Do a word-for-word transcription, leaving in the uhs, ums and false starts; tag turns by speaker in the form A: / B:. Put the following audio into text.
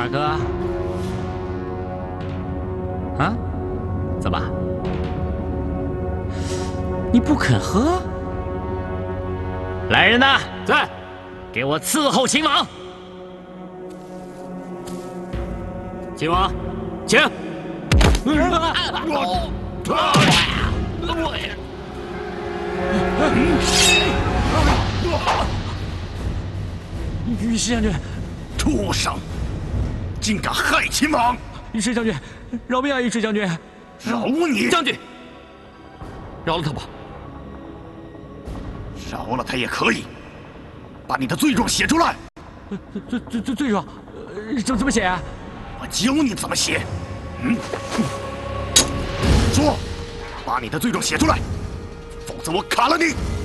A: 大哥，啊？怎么？你不肯喝？来人呐，
B: 在，
A: 给我伺候秦王。
B: 秦王，请。
A: 御史将军，
C: 畜生，竟敢害秦王！
A: 御史将军，饶命啊！御史将军，
C: 饶你！
B: 将军，饶了他吧。
C: 饶了他也可以，把你的罪状写出来。
A: 罪罪罪罪状，怎怎么写啊？
C: 我教你怎么写。嗯，说，把你的罪状写出来，否则我砍了你！